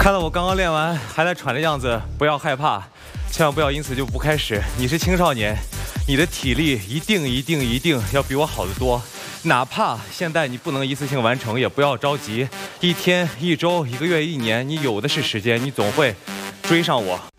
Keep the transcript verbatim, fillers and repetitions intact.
看到我刚刚练完还在喘的样子，不要害怕，千万不要因此就不开始。你是青少年，你的体力一定一定一定要比我好得多。哪怕现在你不能一次性完成，也不要着急，一天、一周、一个月、一年，你有的是时间，你总会追上我。